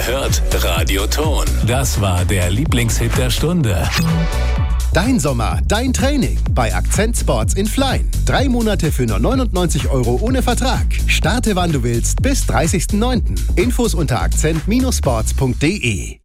Wer hört? Radio Ton. Das war der Lieblingshit der Stunde. Dein Sommer, dein Training bei Akzent Sports in Flein. 3 Monate für nur 99 € ohne Vertrag. Starte wann du willst bis 30.09. Infos unter akzent-sports.de.